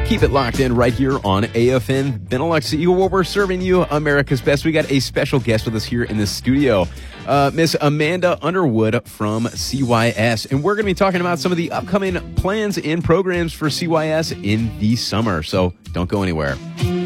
Keep it locked in right here on AFN Benelux, where we're serving you America's best. We got a special guest with us here in the studio, Miss Amanda Underwood from CYS. And we're going to be talking about some of the upcoming plans and programs for CYS in the summer. So don't go anywhere.